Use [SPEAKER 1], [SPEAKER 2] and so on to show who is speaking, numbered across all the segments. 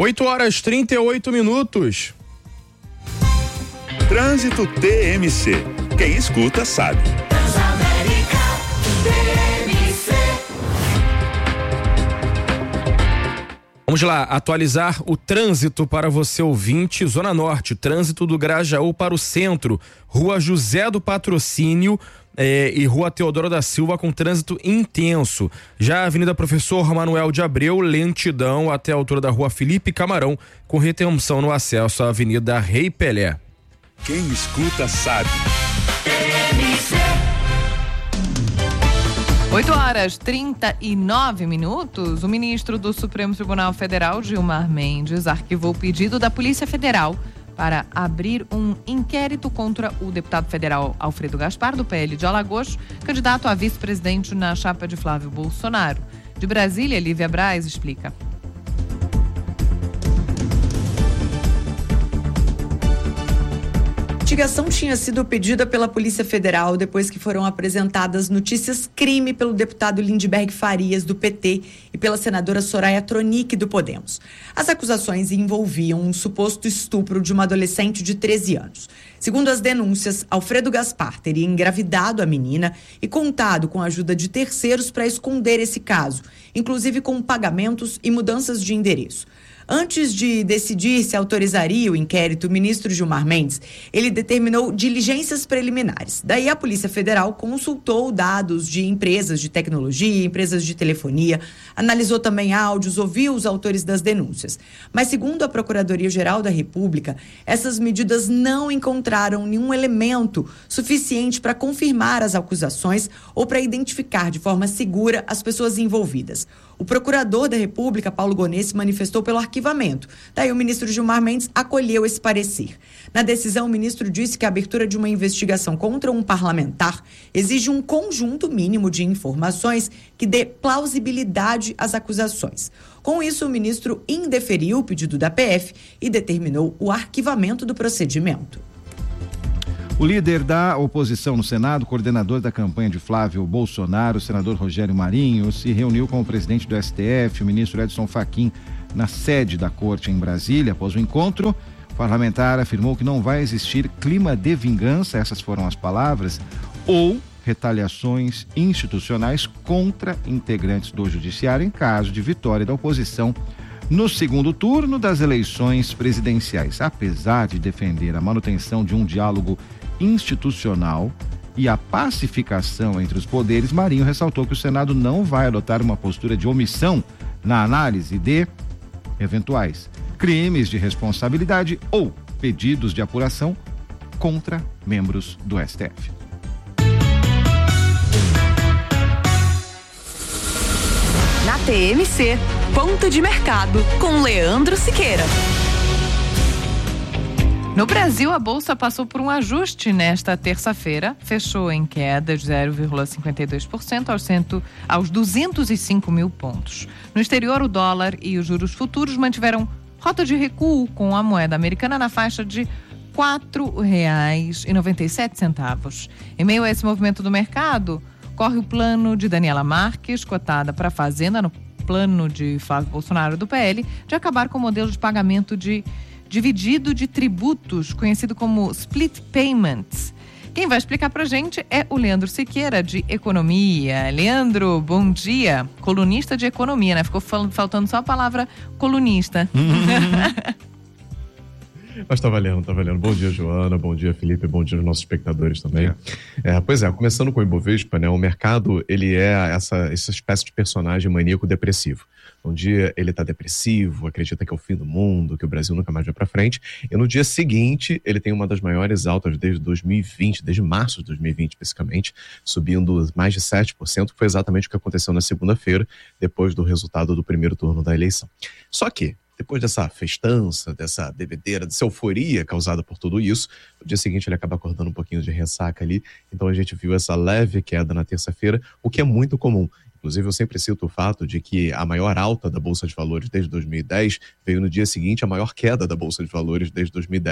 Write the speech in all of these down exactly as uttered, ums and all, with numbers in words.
[SPEAKER 1] oito horas e trinta e oito minutos.
[SPEAKER 2] Trânsito T M C. Quem escuta sabe.
[SPEAKER 3] Transamérica T M C.
[SPEAKER 1] Vamos lá, atualizar o trânsito para você ouvinte. Zona Norte, trânsito do Grajaú para o centro, Rua José do Patrocínio eh, e Rua Teodoro da Silva com trânsito intenso. Já a Avenida Professor Manuel de Abreu, lentidão até a altura da Rua Felipe Camarão, com retenção no acesso à Avenida Rei Pelé.
[SPEAKER 2] Quem escuta sabe.
[SPEAKER 4] oito horas e trinta e nove minutos. O ministro do Supremo Tribunal Federal, Gilmar Mendes, arquivou o pedido da Polícia Federal para abrir um inquérito contra o deputado federal Alfredo Gaspar, do P L de Alagoas, candidato a vice-presidente na chapa de Flávio Bolsonaro. De Brasília, Lívia Braz explica.
[SPEAKER 5] A investigação tinha sido pedida pela Polícia Federal depois que foram apresentadas notícias crime pelo deputado Lindbergh Farias, do P T, e pela senadora Soraya Tronic, do Podemos. As acusações envolviam um suposto estupro de uma adolescente de treze anos. Segundo as denúncias, Alfredo Gaspar teria engravidado a menina e contado com a ajuda de terceiros para esconder esse caso, inclusive com pagamentos e mudanças de endereço. Antes de decidir se autorizaria o inquérito, o ministro Gilmar Mendes, ele determinou diligências preliminares. Daí a Polícia Federal consultou dados de empresas de tecnologia, empresas de telefonia, analisou também áudios, ouviu os autores das denúncias. Mas, segundo a Procuradoria-Geral da República, essas medidas não encontraram nenhum elemento suficiente para confirmar as acusações ou para identificar de forma segura as pessoas envolvidas. O procurador da República, Paulo Gonet, se manifestou pelo arquivamento. Daí o ministro Gilmar Mendes acolheu esse parecer. Na decisão, o ministro disse que a abertura de uma investigação contra um parlamentar exige um conjunto mínimo de informações que dê plausibilidade às acusações. Com isso, o ministro indeferiu o pedido da P F e determinou o arquivamento do procedimento.
[SPEAKER 6] O líder da oposição no Senado, coordenador da campanha de Flávio Bolsonaro, o senador Rogério Marinho, se reuniu com o presidente do S T F, o ministro Edson Fachin, na sede da corte em Brasília. Após o encontro, o parlamentar afirmou que não vai existir clima de vingança, essas foram as palavras, ou retaliações institucionais contra integrantes do judiciário em caso de vitória da oposição no segundo turno das eleições presidenciais. Apesar de defender a manutenção de um diálogo institucional e a pacificação entre os poderes, Marinho ressaltou que o Senado não vai adotar uma postura de omissão na análise de eventuais crimes de responsabilidade ou pedidos de apuração contra membros do S T F.
[SPEAKER 7] Na T M C, ponto de mercado com Leandro Siqueira.
[SPEAKER 4] No Brasil, a Bolsa passou por um ajuste nesta terça-feira, fechou em queda de zero vírgula cinquenta e dois por cento aos, cento, aos duzentos e cinco mil pontos. No exterior, o dólar e os juros futuros mantiveram rota de recuo, com a moeda americana na faixa de quatro reais e noventa e sete centavos. Em meio a esse movimento do mercado, corre o plano de Daniela Marques, cotada para a Fazenda, no plano de Flávio Bolsonaro do P L, de acabar com o modelo de pagamento de dividido de tributos, conhecido como split payments. Quem vai explicar pra gente é o Leandro Siqueira, de Economia. Leandro, bom dia. Colunista de Economia, né? Ficou faltando só a palavra colunista.
[SPEAKER 8] Mas tá valendo, tá valendo. Bom dia, Joana, bom dia, Felipe, bom dia aos nossos espectadores também. É, pois é, começando com o Ibovespa, né? O mercado, ele é essa, essa espécie de personagem maníaco depressivo. Um dia ele tá depressivo, acredita que é o fim do mundo, que o Brasil nunca mais vai pra frente, e no dia seguinte ele tem uma das maiores altas desde dois mil e vinte, desde março de dois mil e vinte especificamente, subindo mais de sete por cento, que foi exatamente o que aconteceu na segunda-feira, depois do resultado do primeiro turno da eleição. Só que, depois dessa festança, dessa bebedeira, dessa euforia causada por tudo isso, no dia seguinte ele acaba acordando um pouquinho de ressaca ali, então a gente viu essa leve queda na terça-feira, o que é muito comum. Inclusive, eu sempre cito o fato de que a maior alta da Bolsa de Valores desde dois mil e dez veio no dia seguinte, a maior queda da Bolsa de Valores desde dois mil e dez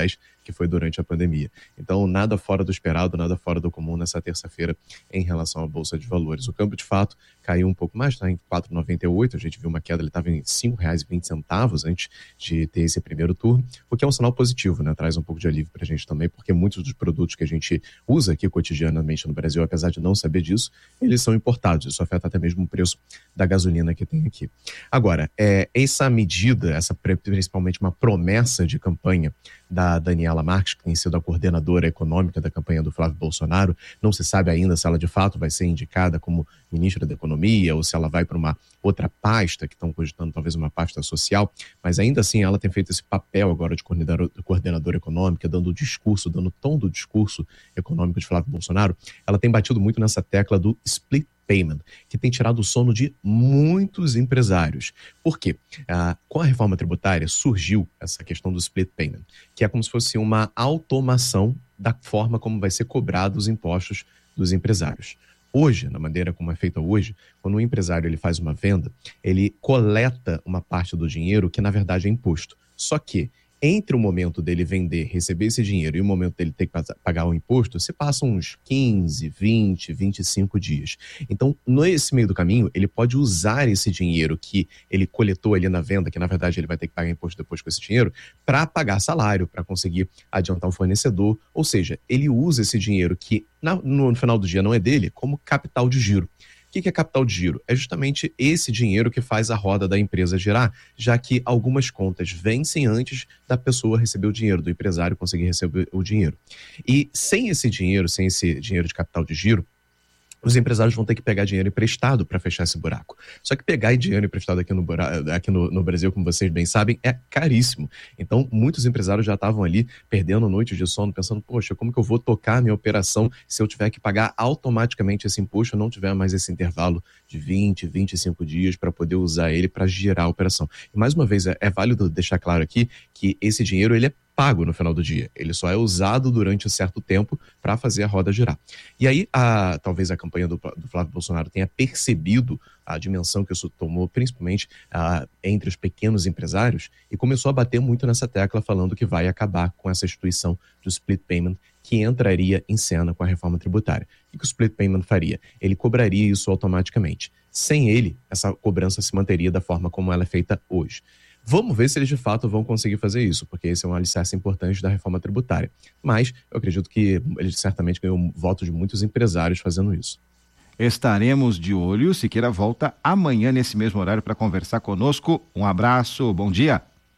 [SPEAKER 8] que foi durante a pandemia. Então, nada fora do esperado, nada fora do comum nessa terça-feira em relação à Bolsa de Valores. O câmbio, de fato, caiu um pouco mais, está em quatro reais e noventa e oito centavos, a gente viu uma queda, ele estava em cinco reais e vinte centavos antes de ter esse primeiro turno, o que é um sinal positivo, né? Traz um pouco de alívio para a gente também, porque muitos dos produtos que a gente usa aqui cotidianamente no Brasil, apesar de não saber disso, eles são importados, isso afeta até mesmo o preço da gasolina que tem aqui. Agora, é, essa medida, essa principalmente uma promessa de campanha da Daniela Marques, que tem sido a coordenadora econômica da campanha do Flávio Bolsonaro, não se sabe ainda se ela de fato vai ser indicada como ministra da Economia ou se ela vai para uma outra pasta, que estão cogitando talvez uma pasta social, mas ainda assim ela tem feito esse papel agora de coordenadora, coordenadora econômica, dando o discurso, dando o tom do discurso econômico de Flávio Bolsonaro. Ela tem batido muito nessa tecla do split payment, que tem tirado o sono de muitos empresários. Por quê? Ah, com a reforma tributária surgiu essa questão do split payment, que é como se fosse uma automação da forma como vai ser cobrado os impostos dos empresários. Hoje, na maneira como é feita hoje, quando o empresário ele faz uma venda, ele coleta uma parte do dinheiro que na verdade é imposto. Só que entre o momento dele vender, receber esse dinheiro e o momento dele ter que pagar o imposto, se passam uns quinze, vinte, vinte e cinco dias. Então, nesse meio do caminho, ele pode usar esse dinheiro que ele coletou ali na venda, que na verdade ele vai ter que pagar imposto depois com esse dinheiro, para pagar salário, para conseguir adiantar um fornecedor. Ou seja, ele usa esse dinheiro que na, no final do dia não é dele, como capital de giro. O que é capital de giro? É justamente esse dinheiro que faz a roda da empresa girar, já que algumas contas vencem antes da pessoa receber o dinheiro, do empresário conseguir receber o dinheiro. E sem esse dinheiro, sem esse dinheiro de capital de giro, os empresários vão ter que pegar dinheiro emprestado para fechar esse buraco. Só que pegar dinheiro emprestado aqui, no, aqui no, no Brasil, como vocês bem sabem, é caríssimo. Então, muitos empresários já estavam ali perdendo noites de sono, pensando, poxa, como que eu vou tocar a minha operação se eu tiver que pagar automaticamente esse imposto, não tiver mais esse intervalo de vinte, vinte e cinco dias para poder usar ele para girar a operação. E mais uma vez, é, é válido deixar claro aqui que esse dinheiro ele é pago no final do dia. Ele só é usado durante um certo tempo para fazer a roda girar. E aí, a, talvez a campanha do, do Flávio Bolsonaro tenha percebido a dimensão que isso tomou, principalmente a, entre os pequenos empresários, e começou a bater muito nessa tecla, falando que vai acabar com essa instituição do split payment, que entraria em cena com a reforma tributária. O que o split payment faria? Ele cobraria isso automaticamente. Sem ele, essa cobrança se manteria da forma como ela é feita hoje. Vamos ver se eles de fato vão conseguir fazer isso, porque esse é um alicerce importante da reforma tributária. Mas eu acredito que eles certamente ganham voto de muitos empresários fazendo isso.
[SPEAKER 6] Estaremos de olho. Siqueira volta amanhã nesse mesmo horário para conversar conosco. Um abraço, bom dia.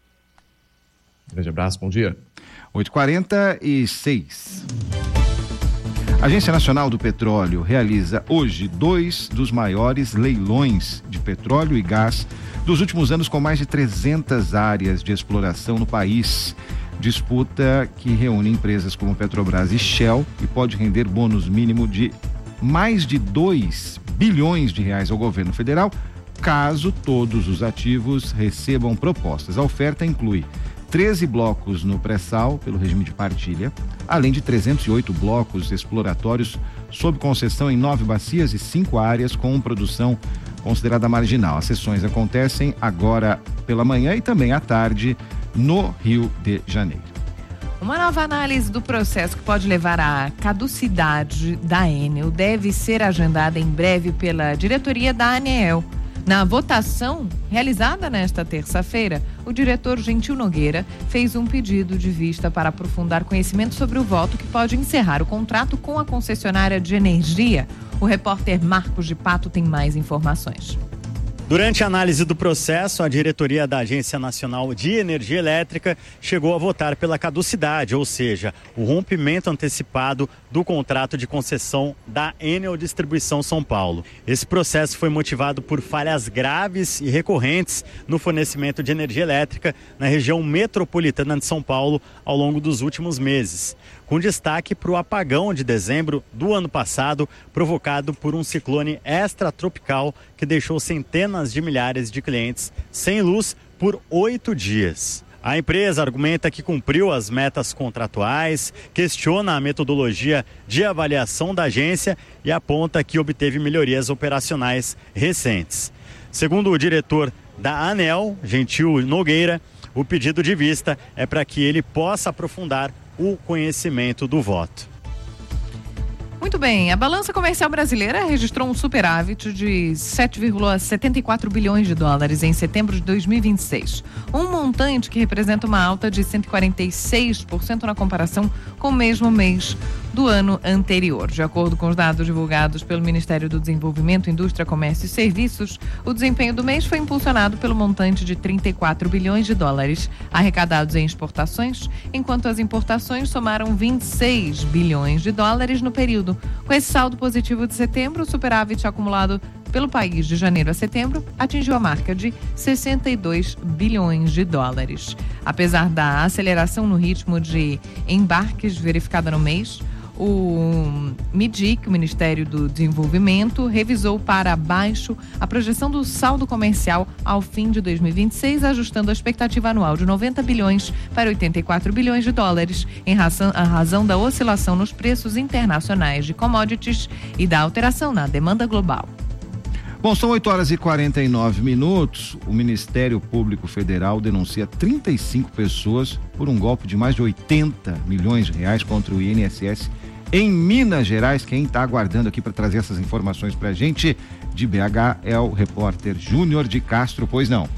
[SPEAKER 8] Grande abraço, bom dia.
[SPEAKER 6] oito e quarenta e seis. A Agência Nacional do Petróleo realiza hoje dois dos maiores leilões de petróleo e gás dos últimos anos, com mais de trezentas áreas de exploração no país. Disputa que reúne empresas como Petrobras e Shell e pode render bônus mínimo de mais de dois bilhões de reais ao governo federal, caso todos os ativos recebam propostas. A oferta inclui treze blocos no pré-sal, pelo regime de partilha, além de trezentos e oito blocos exploratórios sob concessão em nove bacias e cinco áreas com produção considerada marginal. As sessões acontecem agora pela manhã e também à tarde no Rio de Janeiro.
[SPEAKER 4] Uma nova análise do processo que pode levar à caducidade da Enel deve ser agendada em breve pela diretoria da ANEEL. Na votação realizada nesta terça-feira, o diretor Gentil Nogueira fez um pedido de vista para aprofundar conhecimento sobre o voto que pode encerrar o contrato com a concessionária de energia. O repórter Marcos de Pato tem mais informações.
[SPEAKER 9] Durante a análise do processo, a diretoria da Agência Nacional de Energia Elétrica chegou a votar pela caducidade, ou seja, o rompimento antecipado do contrato de concessão da Enel Distribuição São Paulo. Esse processo foi motivado por falhas graves e recorrentes no fornecimento de energia elétrica na região metropolitana de São Paulo ao longo dos últimos meses, com destaque para o apagão de dezembro do ano passado, provocado por um ciclone extratropical que deixou centenas de milhares de clientes sem luz por oito dias. A empresa argumenta que cumpriu as metas contratuais, questiona a metodologia de avaliação da agência e aponta que obteve melhorias operacionais recentes. Segundo o diretor da ANEEL, Gentil Nogueira, o pedido de vista é para que ele possa aprofundar o conhecimento do voto.
[SPEAKER 4] Muito bem, a balança comercial brasileira registrou um superávit de sete vírgula setenta e quatro bilhões de dólares em setembro de dois mil e vinte e seis. Um montante que representa uma alta de cento e quarenta e seis por cento na comparação com o mesmo mês do ano anterior. De acordo com os dados divulgados pelo Ministério do Desenvolvimento, Indústria, Comércio e Serviços, o desempenho do mês foi impulsionado pelo montante de trinta e quatro bilhões de dólares arrecadados em exportações, enquanto as importações somaram vinte e seis bilhões de dólares no período. Com esse saldo positivo de setembro, o superávit acumulado pelo país de janeiro a setembro atingiu a marca de sessenta e dois bilhões de dólares. Apesar da aceleração no ritmo de embarques verificada no mês, o MIDIC, o Ministério do Desenvolvimento, revisou para baixo a projeção do saldo comercial ao fim de dois mil e vinte e seis, ajustando a expectativa anual de noventa bilhões para oitenta e quatro bilhões de dólares, em razão, a razão da oscilação nos preços internacionais de commodities e da alteração na demanda global.
[SPEAKER 6] Bom, são oito horas e quarenta e nove minutos. O Ministério Público Federal denuncia trinta e cinco pessoas por um golpe de mais de oitenta milhões de reais contra o I N S S em Minas Gerais. Quem está aguardando aqui para trazer essas informações para a gente de B H é o repórter Júnior de Castro, pois não?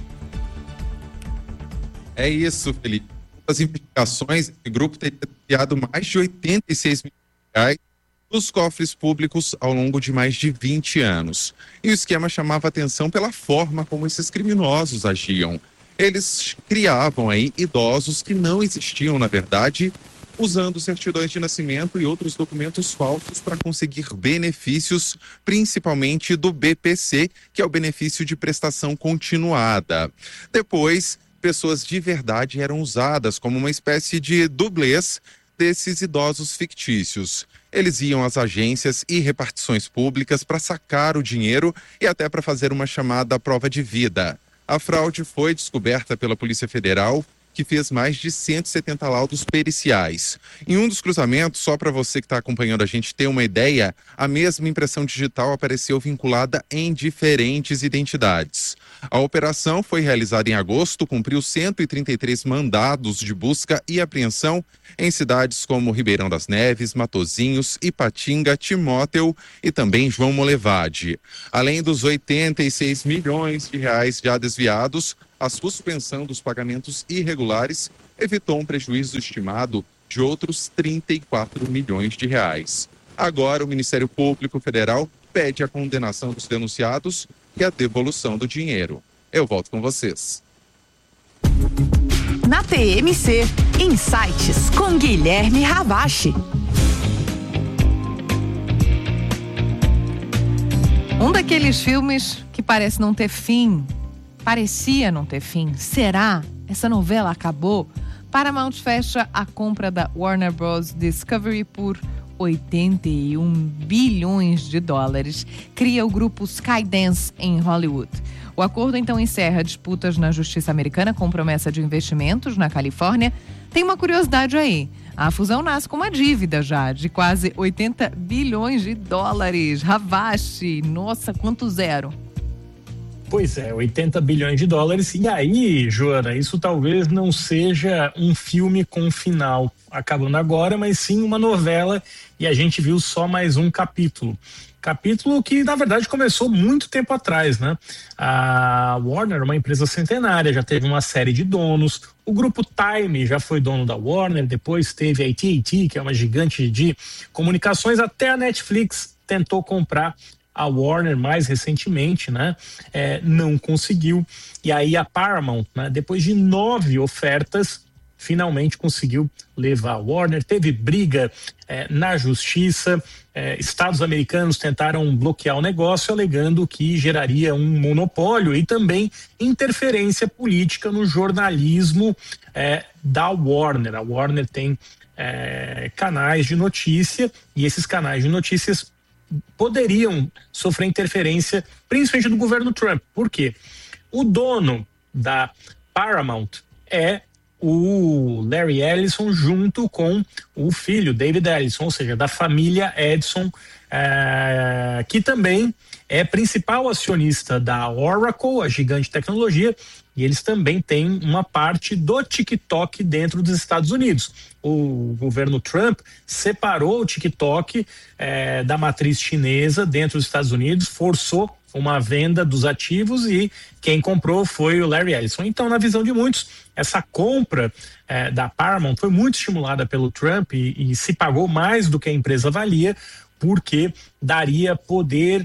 [SPEAKER 10] É isso, Felipe. As investigações, esse grupo teria desviado mais de oitenta e seis milhões de reais dos cofres públicos ao longo de mais de vinte anos. E o esquema chamava atenção pela forma como esses criminosos agiam. Eles criavam aí idosos que não existiam, na verdade, usando certidões de nascimento e outros documentos falsos para conseguir benefícios, principalmente do B P C, que é o benefício de prestação continuada. Depois, pessoas de verdade eram usadas como uma espécie de dublês desses idosos fictícios. Eles iam às agências e repartições públicas para sacar o dinheiro e até para fazer uma chamada prova de vida. A fraude foi descoberta pela Polícia Federal, que fez mais de cento e setenta laudos periciais. Em um dos cruzamentos, só para você que está acompanhando a gente ter uma ideia, a mesma impressão digital apareceu vinculada em diferentes identidades. A operação foi realizada em agosto, cumpriu cento e trinta e três mandados de busca e apreensão em cidades como Ribeirão das Neves, Matozinhos, Ipatinga, Timóteo e também João Molevade. Além dos oitenta e seis milhões de reais já desviados, a suspensão dos pagamentos irregulares evitou um prejuízo estimado de outros trinta e quatro milhões de reais. Agora, o Ministério Público Federal pede a condenação dos denunciados e a devolução do dinheiro. Eu volto com vocês.
[SPEAKER 7] Na T M C, Insights com Guilherme Ravache.
[SPEAKER 4] Um daqueles filmes que parece não ter fim, parecia não ter fim. Será? Essa novela acabou? Paramount fecha a compra da Warner Bros. Discovery por oitenta e um bilhões de dólares. Cria o grupo Skydance em Hollywood. O acordo então encerra disputas na justiça americana com promessa de investimentos na Califórnia. Tem uma curiosidade aí. A fusão nasce com uma dívida já de quase oitenta bilhões de dólares. Ravache, nossa, quanto zero.
[SPEAKER 11] Pois é, oitenta bilhões de dólares. E aí, Joana, isso talvez não seja um filme com final acabando agora, mas sim uma novela, e a gente viu só mais um capítulo. Capítulo que, na verdade, começou muito tempo atrás, né? A Warner, uma empresa centenária, já teve uma série de donos. O grupo Time já foi dono da Warner, depois teve a A T e T, que é uma gigante de comunicações, até a Netflix tentou comprar a Warner mais recentemente, né? É, não conseguiu. E aí a Paramount, né, depois de nove ofertas, finalmente conseguiu levar a Warner. Teve briga é, na justiça. É, estados americanos tentaram bloquear o negócio, alegando que geraria um monopólio e também interferência política no jornalismo é, da Warner. A Warner tem é, canais de notícia, e esses canais de notícias poderiam sofrer interferência, principalmente do governo Trump. Por quê? O dono da Paramount é o Larry Ellison junto com o filho, David Ellison, ou seja, da família Edison, é, que também é principal acionista da Oracle, a gigante de tecnologia, e eles também têm uma parte do TikTok dentro dos Estados Unidos. O governo Trump separou o TikTok eh, da matriz chinesa dentro dos Estados Unidos, forçou uma venda dos ativos e quem comprou foi o Larry Ellison. Então, na visão de muitos, essa compra eh, da Paramount foi muito estimulada pelo Trump e, e se pagou mais do que a empresa valia, porque daria poder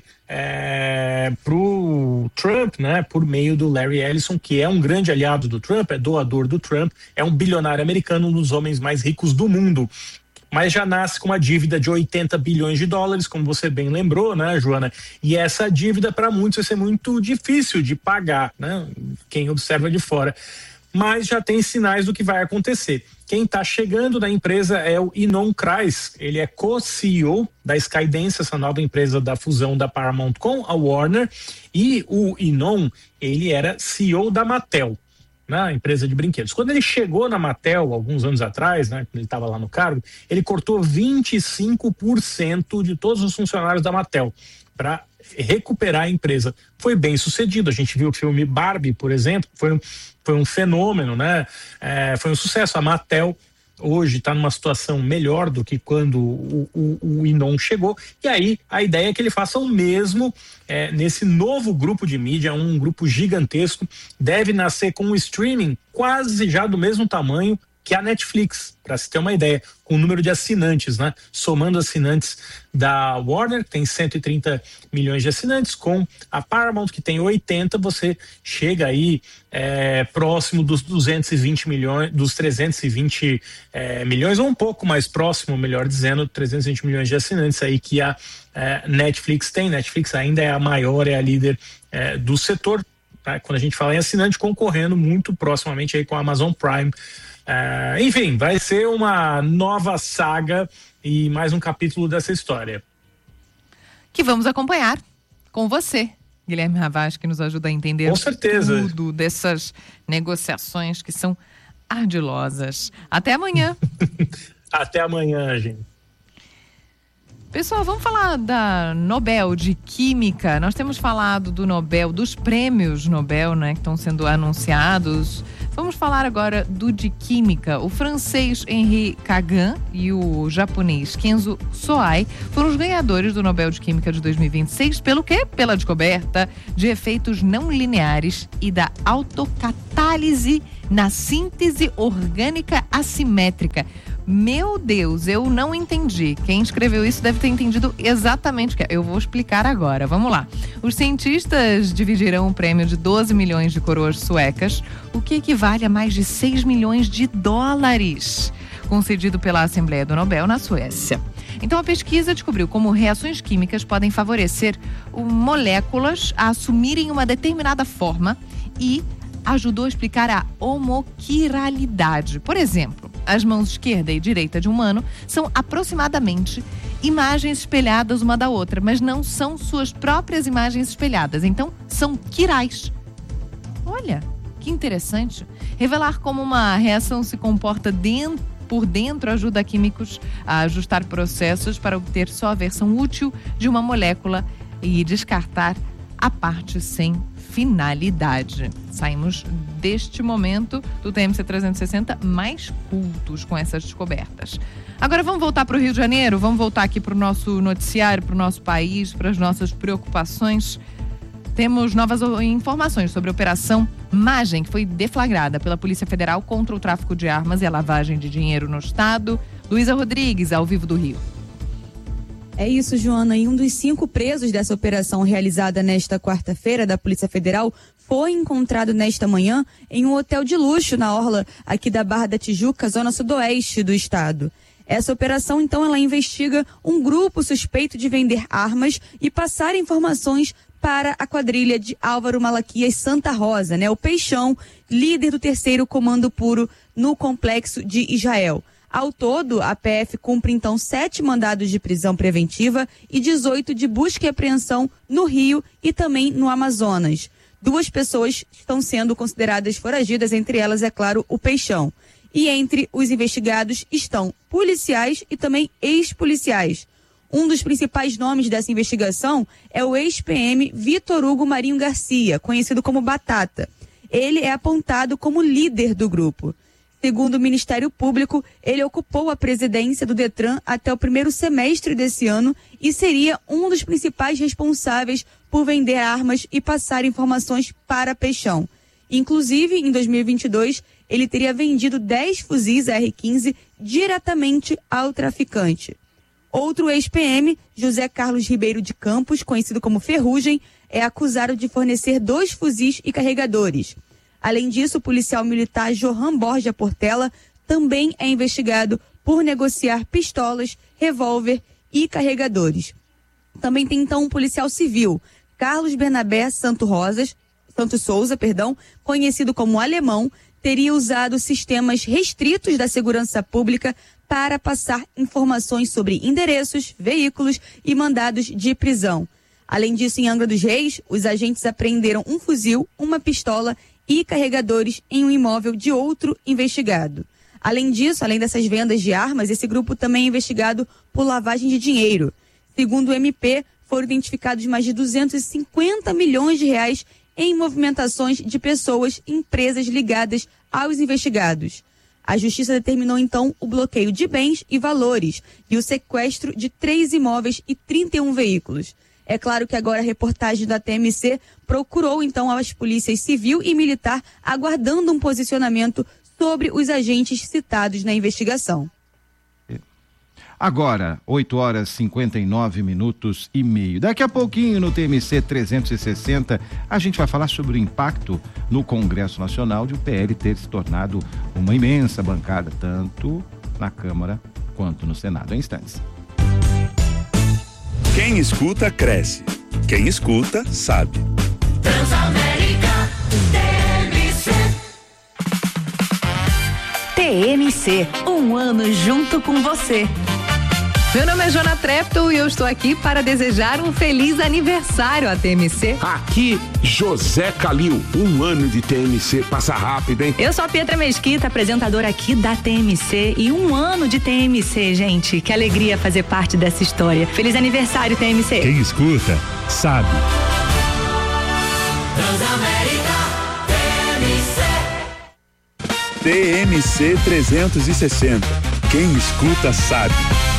[SPEAKER 11] é, para o Trump, né, por meio do Larry Ellison, que é um grande aliado do Trump, é doador do Trump, é um bilionário americano, um dos homens mais ricos do mundo. Mas já nasce com uma dívida de oitenta bilhões de dólares, como você bem lembrou, né, Joana? E essa dívida, para muitos, vai ser muito difícil de pagar, né? Quem observa de fora. Mas já tem sinais do que vai acontecer. Quem está chegando na empresa é o Ynon Kreiz, ele é co-C E O da Skydance, essa nova empresa da fusão da Paramount com a Warner, e o Ynon, ele era C E O da Mattel, né, empresa de brinquedos. Quando ele chegou na Mattel, alguns anos atrás, né, quando ele estava lá no cargo, ele cortou vinte e cinco por cento de todos os funcionários da Mattel para recuperar a empresa. Foi bem sucedido, a gente viu o filme Barbie, por exemplo, foi um, foi um fenômeno, né? É, foi um sucesso. A Mattel hoje está numa situação melhor do que quando o, o, o Ynon chegou, e aí a ideia é que ele faça o mesmo é, nesse novo grupo de mídia, um grupo gigantesco, deve nascer com um streaming quase já do mesmo tamanho que a Netflix, para se ter uma ideia, com o número de assinantes, né? Somando assinantes da Warner, que tem cento e trinta milhões de assinantes, com a Paramount, que tem oitenta, você chega aí é, próximo dos duzentos e vinte milhões, dos trezentos e vinte é, milhões, ou um pouco mais próximo, melhor dizendo, trezentos e vinte milhões de assinantes aí que a é, Netflix tem. Netflix ainda é a maior, é a líder é, do setor, tá? Quando a gente fala em assinante, concorrendo muito proximamente aí com a Amazon Prime. Uh, enfim, vai ser uma nova saga e mais um capítulo dessa história.
[SPEAKER 4] Que vamos acompanhar com você, Guilherme Ravaz, que nos ajuda a entender
[SPEAKER 11] com certeza.
[SPEAKER 4] tudo dessas negociações que são ardilosas. Até amanhã.
[SPEAKER 11] Até amanhã, gente.
[SPEAKER 4] Pessoal, vamos falar da Nobel de Química. Nós temos falado do Nobel, dos prêmios Nobel, né, que estão sendo anunciados. Vamos falar agora do de Química. O francês Henri Kagan e o japonês Kenzo Soai foram os ganhadores do Nobel de Química de dois mil e vinte e seis. Pelo quê? Pela descoberta de efeitos não lineares e da autocatálise na síntese orgânica assimétrica. Meu Deus, eu não entendi. Quem escreveu isso deve ter entendido exatamente o que é. Eu vou explicar agora. Vamos lá. Os cientistas dividirão o prêmio de doze milhões de coroas suecas, o que equivale a mais de seis milhões de dólares, concedido pela Assembleia do Nobel na Suécia. Então, a pesquisa descobriu como reações químicas podem favorecer moléculas a assumirem uma determinada forma e ajudou a explicar a homoquiralidade. Por exemplo, as mãos esquerda e direita de um humano são aproximadamente imagens espelhadas uma da outra, mas não são suas próprias imagens espelhadas, então são quirais. Olha, que interessante. Revelar como uma reação se comporta dentro, por dentro ajuda químicos a ajustar processos para obter só a versão útil de uma molécula e descartar a parte sem finalidade. Saímos deste momento do T M C trezentos e sessenta mais cultos com essas descobertas. Agora vamos voltar para o Rio de Janeiro, vamos voltar aqui para o nosso noticiário, para o nosso país, para as nossas preocupações. Temos novas informações sobre a Operação Magem, que foi deflagrada pela Polícia Federal contra o tráfico de armas e a lavagem de dinheiro no estado. Luísa Rodrigues, ao vivo do Rio.
[SPEAKER 12] É isso, Joana. E um dos cinco presos dessa operação realizada nesta quarta-feira da Polícia Federal foi encontrado nesta manhã em um hotel de luxo na orla aqui da Barra da Tijuca, zona sudoeste do estado. Essa operação, então, ela investiga um grupo suspeito de vender armas e passar informações para a quadrilha de Álvaro Malaquias Santa Rosa, né? O Peixão, líder do terceiro Comando Puro no Complexo de Israel. Ao todo, a P F cumpre então sete mandados de prisão preventiva e dezoito de busca e apreensão no Rio e também no Amazonas. Duas pessoas estão sendo consideradas foragidas, entre elas, é claro, o Peixão. E entre os investigados estão policiais e também ex-policiais. Um dos principais nomes dessa investigação é o ex-P M Vitor Hugo Marinho Garcia, conhecido como Batata. ele é apontado como líder do grupo. Segundo o Ministério Público, ele ocupou a presidência do Detran até o primeiro semestre desse ano e seria um dos principais responsáveis por vender armas e passar informações para Peixão. Inclusive, em dois mil e vinte e dois, ele teria vendido dez fuzis R quinze diretamente ao traficante. Outro ex-P M, José Carlos Ribeiro de Campos, conhecido como Ferrugem, é acusado de fornecer dois fuzis e carregadores. Além disso, o policial militar Johan Borja Portela também é investigado por negociar pistolas, revólver e carregadores. Também tem então um policial civil, Carlos Bernabé Santo Rosas, Santos Souza, perdão, conhecido como Alemão, teria usado sistemas restritos da segurança pública para passar informações sobre endereços, veículos e mandados de prisão. Além disso, em Angra dos Reis, os agentes apreenderam um fuzil, uma pistola e carregadores em um imóvel de outro investigado. Além disso, além dessas vendas de armas, esse grupo também é investigado por lavagem de dinheiro. Segundo o M P, foram identificados mais de duzentos e cinquenta milhões de reais em movimentações de pessoas e empresas ligadas aos investigados. A Justiça determinou, então, o bloqueio de bens e valores e o sequestro de três imóveis e trinta e um veículos. É claro que agora a reportagem da T M C procurou, então, as polícias civil e militar, aguardando um posicionamento sobre os agentes citados na investigação.
[SPEAKER 6] Agora, oito horas e cinquenta e nove minutos e meio. Daqui a pouquinho, no T M C trezentos e sessenta, a gente vai falar sobre o impacto no Congresso Nacional de o P L ter se tornado uma imensa bancada, tanto na Câmara quanto no Senado. Em instantes.
[SPEAKER 2] Quem escuta, cresce. Quem escuta, sabe.
[SPEAKER 3] Transamérica T M C.
[SPEAKER 7] T M C, um ano junto com você.
[SPEAKER 4] Meu nome é Joana Trepton e eu estou aqui para desejar um feliz aniversário à T M C.
[SPEAKER 13] Aqui, José Calil, um ano de T M C, passa rápido, hein?
[SPEAKER 14] Eu sou a Pietra Mesquita, apresentadora aqui da T M C, e um ano de T M C, gente, que alegria fazer parte dessa história. Feliz aniversário, T M C.
[SPEAKER 2] Quem escuta, sabe.
[SPEAKER 3] Transamérica T M C.
[SPEAKER 2] T M C trezentos e sessenta. Quem escuta, sabe.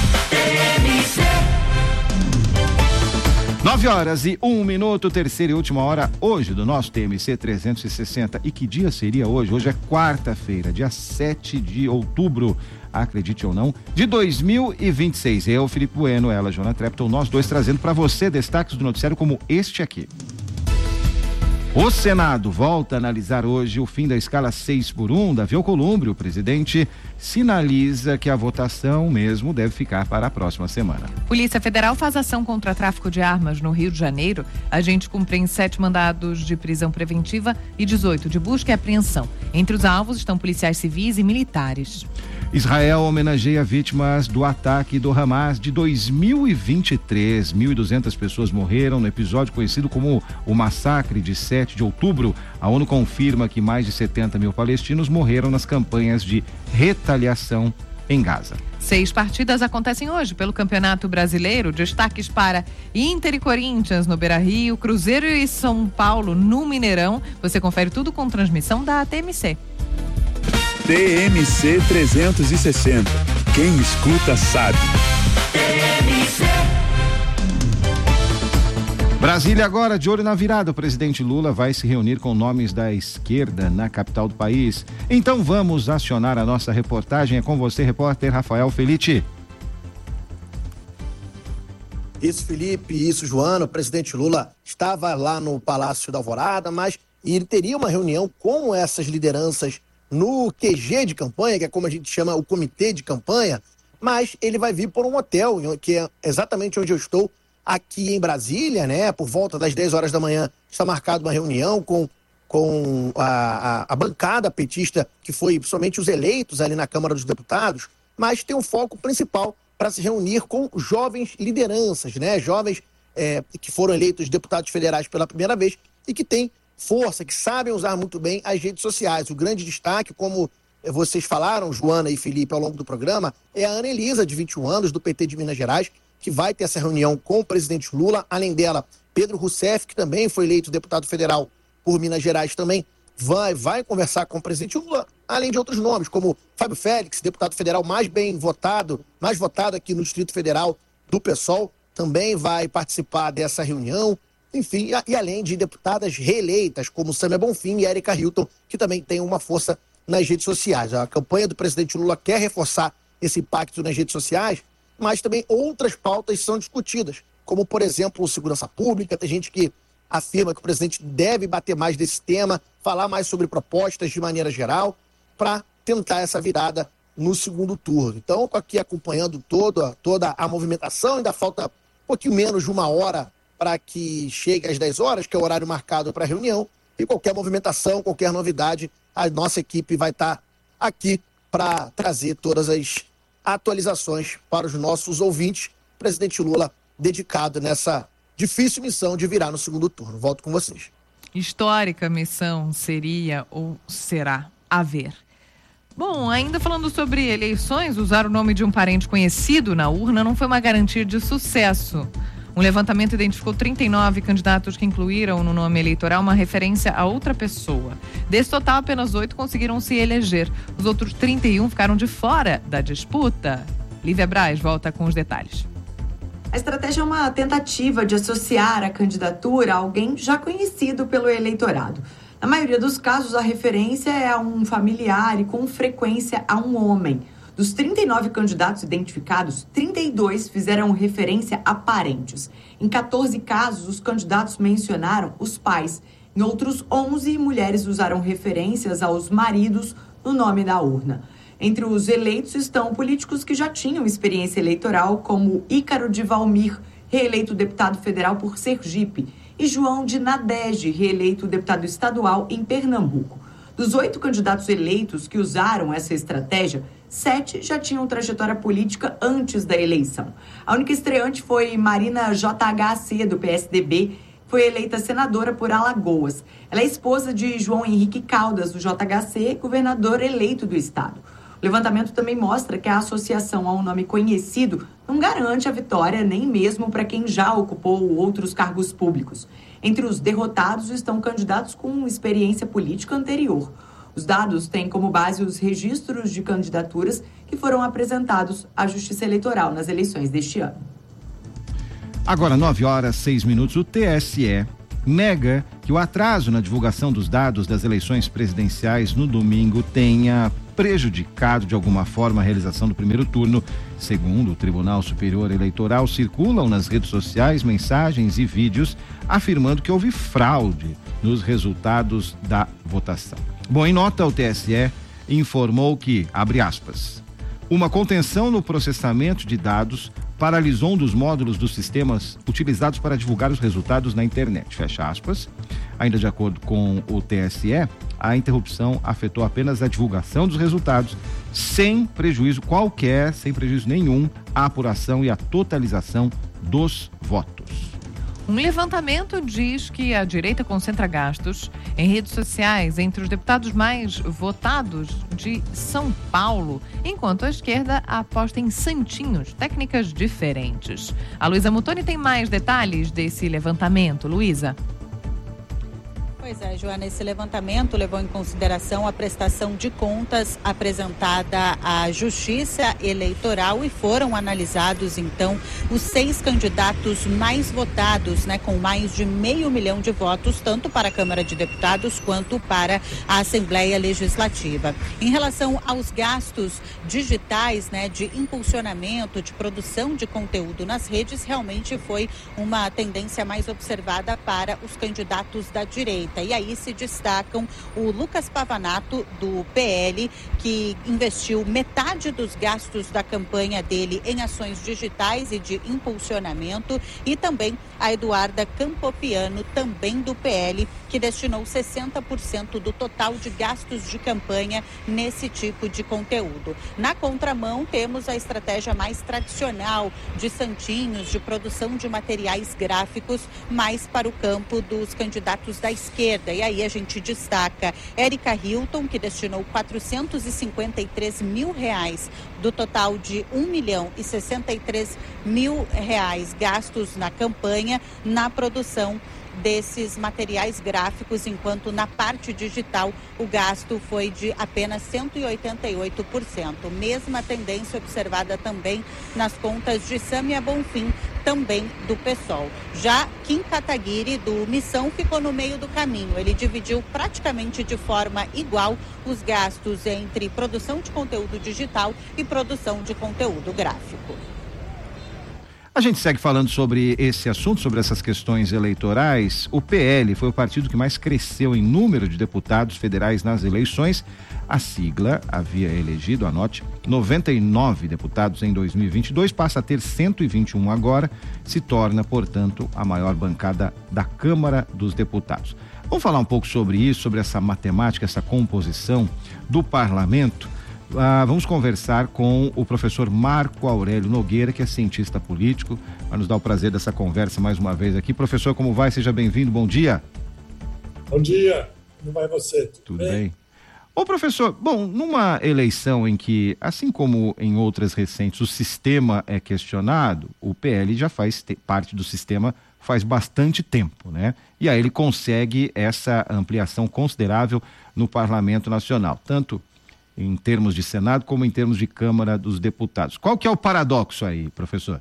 [SPEAKER 6] Nove horas e um minuto, terceira e última hora hoje do nosso T M C trezentos e sessenta. E que dia seria hoje? Hoje é quarta-feira, dia sete de outubro, acredite ou não, de dois mil e vinte e seis. Eu, Felipe Bueno, ela, Joana Trepton, nós dois trazendo para você destaques do noticiário como este aqui. O Senado volta a analisar hoje o fim da escala seis por um. Davi Alcolumbre, o presidente, sinaliza que a votação mesmo deve ficar para a próxima semana.
[SPEAKER 4] Polícia Federal faz ação contra tráfico de armas no Rio de Janeiro. Agente cumpre sete mandados de prisão preventiva e dezoito de busca e apreensão. Entre os alvos estão policiais civis e militares.
[SPEAKER 6] Israel homenageia vítimas do ataque do Hamas de dois mil e vinte e três. mil e duzentas pessoas morreram no episódio conhecido como o Massacre de sete de outubro. A ONU confirma que mais de setenta mil palestinos morreram nas campanhas de retaliação em Gaza.
[SPEAKER 4] Seis partidas acontecem hoje pelo Campeonato Brasileiro. Destaques para Inter e Corinthians no Beira-Rio, Cruzeiro e São Paulo no Mineirão. Você confere tudo com transmissão da T M C.
[SPEAKER 2] T M C trezentos e sessenta. Quem escuta, sabe.
[SPEAKER 3] T M C.
[SPEAKER 6] Brasília agora, de olho na virada. O presidente Lula vai se reunir com nomes da esquerda na capital do país. Então vamos acionar a nossa reportagem. É com você, repórter Rafael Felite.
[SPEAKER 15] Isso, Felipe, isso, Joana. O presidente Lula estava lá no Palácio da Alvorada, mas ele teria uma reunião com essas lideranças no Q G de campanha, que é como a gente chama o comitê de campanha, mas ele vai vir por um hotel, que é exatamente onde eu estou, aqui em Brasília, né? Por volta das dez horas da manhã está marcada uma reunião com, com a, a, a bancada petista, que foi somente os eleitos ali na Câmara dos Deputados, mas tem um foco principal para se reunir com jovens lideranças, né? Jovens é, que foram eleitos deputados federais pela primeira vez e que têm força, que sabem usar muito bem as redes sociais. O grande destaque, como vocês falaram, Joana e Felipe, ao longo do programa, é a Ana Elisa, de vinte e um anos, do P T de Minas Gerais, que vai ter essa reunião com o presidente Lula. Além dela, Pedro Rousseff, que também foi eleito deputado federal por Minas Gerais, também vai, vai conversar com o presidente Lula, além de outros nomes, como Fábio Félix, deputado federal mais bem votado, mais votado aqui no Distrito Federal do PSOL, também vai participar dessa reunião. Enfim, e, e além de deputadas reeleitas, como Sâmia Bonfim e Érica Hilton, que também tem uma força nas redes sociais. A campanha do presidente Lula quer reforçar esse impacto nas redes sociais, mas também outras pautas são discutidas, como, por exemplo, segurança pública. Tem gente que afirma que o presidente deve bater mais desse tema, falar mais sobre propostas de maneira geral, para tentar essa virada no segundo turno. Então, estou aqui acompanhando toda, toda a movimentação. Ainda falta um pouquinho menos de uma hora para que chegue às dez horas, que é o horário marcado para a reunião. E qualquer movimentação, qualquer novidade, a nossa equipe vai estar aqui para trazer todas as atualizações para os nossos ouvintes. O presidente Lula dedicado nessa difícil missão de virar no segundo turno. Volto com vocês.
[SPEAKER 4] Histórica missão seria ou será a ver. Bom, ainda falando sobre eleições, usar o nome de um parente conhecido na urna não foi uma garantia de sucesso. Um levantamento identificou trinta e nove candidatos que incluíram no nome eleitoral uma referência a outra pessoa. Desse total, apenas oito conseguiram se eleger. Os outros trinta e um ficaram de fora da disputa. Lívia Braz volta com os detalhes.
[SPEAKER 5] A estratégia é uma tentativa de associar a candidatura a alguém já conhecido pelo eleitorado. Na maioria dos casos, a referência é a um familiar e, com frequência, a um homem. Dos trinta e nove candidatos identificados, trinta e dois fizeram referência a parentes. Em quatorze casos, os candidatos mencionaram os pais. Em outros onze, mulheres usaram referências aos maridos no nome da urna. Entre os eleitos estão políticos que já tinham experiência eleitoral, como Ícaro de Valmir, reeleito deputado federal por Sergipe, e João de Nadege, reeleito deputado estadual em Pernambuco. Dos oito candidatos eleitos que usaram essa estratégia, sete já tinham trajetória política antes da eleição. A única estreante foi Marina J H C, do P S D B, foi eleita senadora por Alagoas. Ela é esposa de João Henrique Caldas, do J H C, governador eleito do estado. O levantamento também mostra que a associação a um nome conhecido não garante a vitória nem mesmo para quem já ocupou outros cargos públicos. Entre os derrotados estão candidatos com experiência política anterior. Os dados têm como base os registros de candidaturas que foram apresentados à Justiça Eleitoral nas eleições deste ano.
[SPEAKER 6] Agora, nove horas, seis minutos, o T S E nega que o atraso na divulgação dos dados das eleições presidenciais no domingo tenha prejudicado de alguma forma a realização do primeiro turno. Segundo o Tribunal Superior Eleitoral, circulam nas redes sociais mensagens e vídeos afirmando que houve fraude nos resultados da votação. Bom, em nota, o T S E informou que, abre aspas, uma contenção no processamento de dados paralisou um dos módulos dos sistemas utilizados para divulgar os resultados na internet, fecha aspas. Ainda de acordo com o T S E, a interrupção afetou apenas a divulgação dos resultados, sem prejuízo qualquer, sem prejuízo nenhum, à apuração e à totalização dos votos.
[SPEAKER 4] Um levantamento diz que a direita concentra gastos em redes sociais entre os deputados mais votados de São Paulo, enquanto a esquerda aposta em santinhos, técnicas diferentes. A Luísa Mutoni tem mais detalhes desse levantamento. Luísa.
[SPEAKER 16] Pois é, Joana, esse levantamento levou em consideração a prestação de contas apresentada à Justiça Eleitoral e foram analisados, então, os seis candidatos mais votados, né, com mais de meio milhão de votos, tanto para a Câmara de Deputados quanto para a Assembleia Legislativa. Em relação aos gastos digitais, né, de impulsionamento, de produção de conteúdo nas redes, realmente foi uma tendência mais observada para os candidatos da direita. E aí se destacam o Lucas Pavanato, do P L, que investiu metade dos gastos da campanha dele em ações digitais e de impulsionamento, e também a Eduarda Campopiano, também do P L, que destinou sessenta por cento do total de gastos de campanha nesse tipo de conteúdo. Na contramão, temos a estratégia mais tradicional de santinhos, de produção de materiais gráficos, mais para o campo dos candidatos da esquerda. E aí a gente destaca Érica Hilton, que destinou quatrocentos e cinquenta e três mil reais do total de um milhão e sessenta e três mil reais gastos na campanha, na produção desses materiais gráficos, enquanto na parte digital o gasto foi de apenas cento e oitenta e oito por cento. Mesma tendência observada também nas contas de Sâmia Bonfim, também do PSOL. Já Kim Kataguiri, do Missão, ficou no meio do caminho. Ele dividiu praticamente de forma igual os gastos entre produção de conteúdo digital e produção de conteúdo gráfico.
[SPEAKER 6] A gente segue falando sobre esse assunto, sobre essas questões eleitorais. O P L foi o partido que mais cresceu em número de deputados federais nas eleições. A sigla havia elegido, anote, noventa e nove deputados em dois mil e vinte e dois, passa a ter cento e vinte e um agora, se torna, portanto, a maior bancada da Câmara dos Deputados. Vamos falar um pouco sobre isso, sobre essa matemática, essa composição do parlamento. Ah, vamos conversar com o professor Marco Aurélio Nogueira, que é cientista político, vai nos dar o prazer dessa conversa mais uma vez aqui. Professor, como vai? Seja bem-vindo, bom dia.
[SPEAKER 17] Bom dia, como vai você? Tudo,
[SPEAKER 6] Tudo
[SPEAKER 17] bem?
[SPEAKER 6] bem? Ô professor, bom, numa eleição em que, assim como em outras recentes, o sistema é questionado, o P L já faz te- parte do sistema faz bastante tempo, né? E aí ele consegue essa ampliação considerável no Parlamento Nacional, tanto em termos de Senado como em termos de Câmara dos Deputados. Qual que é o paradoxo aí, professor?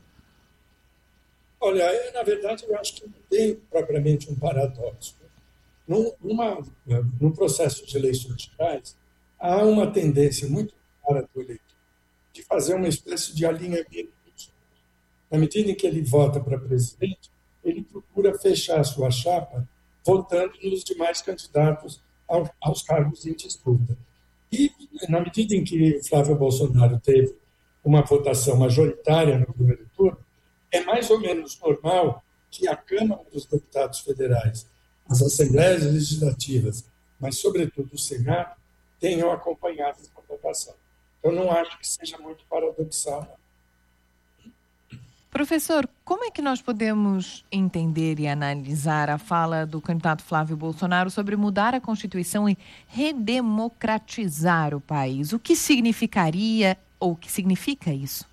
[SPEAKER 17] Olha, eu, na verdade, eu acho que não tem propriamente um paradoxo. Num, numa, num processo de eleições gerais, há uma tendência muito clara do eleitor de fazer uma espécie de alinhamento. Na medida em que ele vota para presidente, ele procura fechar a sua chapa votando nos demais candidatos ao, aos cargos em disputa. E, na medida em que Flávio Bolsonaro teve uma votação majoritária no primeiro turno, é mais ou menos normal que a Câmara dos Deputados Federais, as Assembleias Legislativas, mas, sobretudo, o Senado, tenham acompanhado essa votação. Eu não acho que seja muito paradoxal, não.
[SPEAKER 4] Professor, como é que nós podemos entender e analisar a fala do candidato Flávio Bolsonaro sobre mudar a Constituição e redemocratizar o país? O que significaria ou o que significa isso?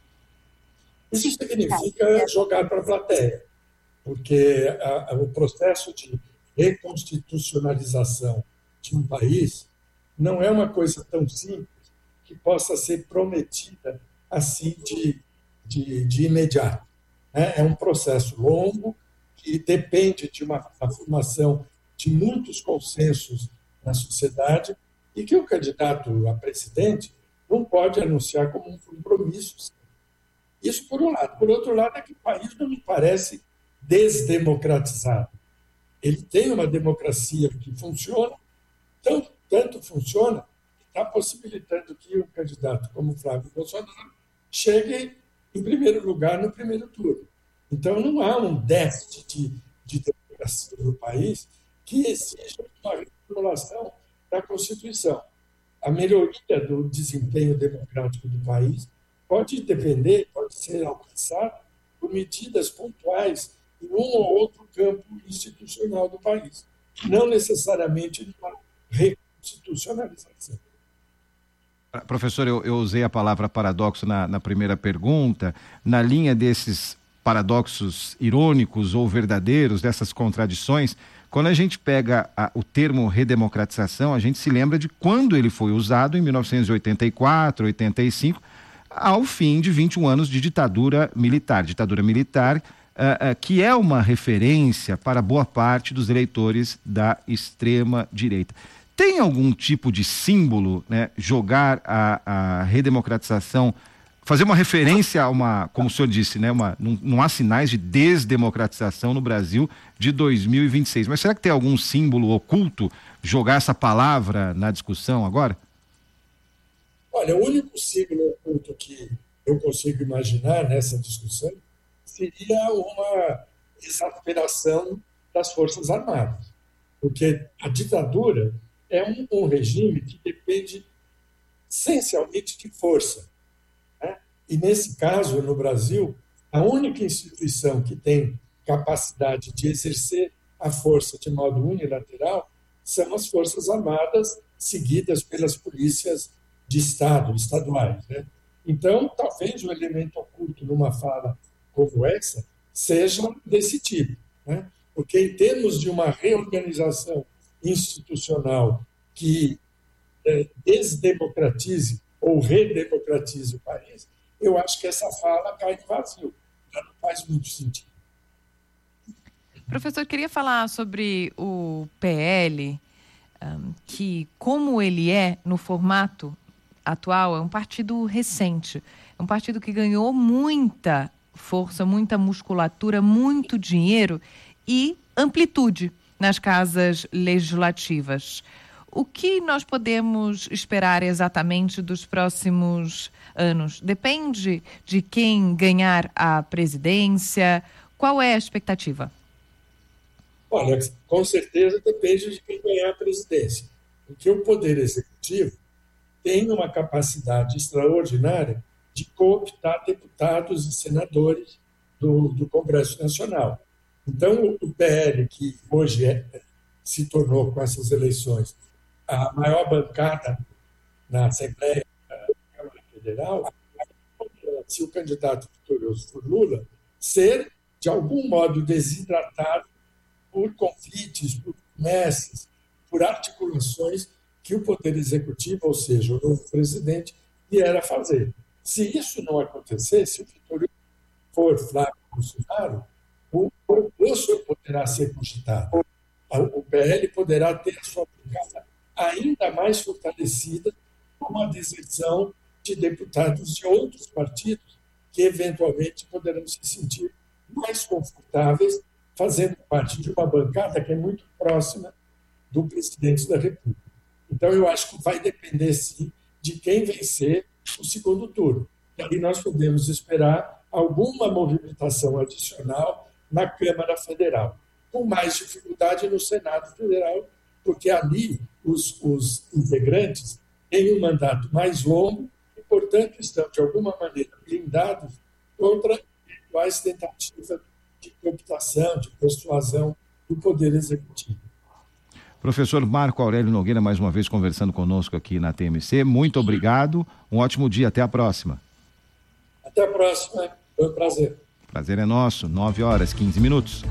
[SPEAKER 17] Isso significa jogar para a plateia, porque a, a, o processo de reconstitucionalização de um país não é uma coisa tão simples que possa ser prometida assim de De, de imediato. Né? É um processo longo que depende de uma, uma formação de muitos consensos na sociedade e que o candidato a presidente não pode anunciar como um compromisso. Isso por um lado. Por outro lado, é que o país não me parece desdemocratizado. Ele tem uma democracia que funciona, tanto, tanto funciona, que está possibilitando que um candidato como Flávio Bolsonaro chegue em primeiro lugar no primeiro turno. Então, não há um déficit de, de democracia no país que exija uma reformulação da Constituição. A melhoria do desempenho democrático do país pode depender, pode ser alcançada por medidas pontuais em um ou outro campo institucional do país, não necessariamente numa reconstitucionalização.
[SPEAKER 6] Professor, eu, eu usei a palavra paradoxo na, na primeira pergunta, na linha desses paradoxos irônicos ou verdadeiros, dessas contradições. Quando a gente pega a, o termo redemocratização, a gente se lembra de quando ele foi usado em mil novecentos e oitenta e quatro, oitenta e cinco, ao fim de vinte e um anos de ditadura militar. Ditadura militar uh, uh, que é uma referência para boa parte dos eleitores da extrema-direita. Tem algum tipo de símbolo, né, jogar a, a redemocratização, fazer uma referência a uma, como o senhor disse, né, uma, não, não há sinais de desdemocratização no Brasil de dois mil e vinte e seis, mas será que tem algum símbolo oculto jogar essa palavra na discussão agora?
[SPEAKER 17] Olha, o único símbolo oculto que eu consigo imaginar nessa discussão seria uma exasperação das Forças Armadas, porque a ditadura é um, um regime que depende essencialmente de força. Né? E, nesse caso, no Brasil, a única instituição que tem capacidade de exercer a força de modo unilateral são as Forças Armadas, seguidas pelas polícias de Estado, estaduais. Né? Então, talvez o elemento oculto numa fala como essa seja desse tipo. Né? Porque em termos de uma reorganização institucional que é, desdemocratize ou redemocratize o país, eu acho que essa fala cai de vazio. Ela não faz muito sentido.
[SPEAKER 4] Professor, queria falar sobre o P L, um, que como ele é no formato atual, é um partido recente, é um partido que ganhou muita força, muita musculatura, muito dinheiro e amplitude nas casas legislativas. O que nós podemos esperar exatamente dos próximos anos? Depende de quem ganhar a presidência? Qual é a expectativa?
[SPEAKER 17] Olha, com certeza depende de quem ganhar a presidência. Porque o Poder Executivo tem uma capacidade extraordinária de cooptar deputados e senadores do, do Congresso Nacional. Então, o P L, que hoje é, se tornou, com essas eleições, a maior bancada na Assembleia da Câmara Federal, se o candidato vitorioso for Lula, ser, de algum modo, desidratado por convites, por promessas, por articulações que o Poder Executivo, ou seja, o novo presidente, vier a fazer. Se isso não acontecer, se o vitorioso for Flávio Bolsonaro, o oposto poderá ser cogitado. O P L poderá ter a sua bancada ainda mais fortalecida com a deserção de deputados de outros partidos que, eventualmente, poderão se sentir mais confortáveis fazendo parte de uma bancada que é muito próxima do presidente da República. Então, eu acho que vai depender, sim, de quem vencer o segundo turno. E aí nós podemos esperar alguma movimentação adicional na Câmara Federal, com mais dificuldade no Senado Federal, porque ali os, os integrantes têm um mandato mais longo e, portanto, estão, de alguma maneira, blindados contra eventuais tentativas de cooptação, de persuasão do Poder Executivo.
[SPEAKER 6] Professor Marco Aurélio Nogueira, mais uma vez conversando conosco aqui na T M C. Muito obrigado, um ótimo dia, até a próxima.
[SPEAKER 17] Até a próxima, foi um prazer.
[SPEAKER 6] Prazer é nosso, nove horas, quinze minutos.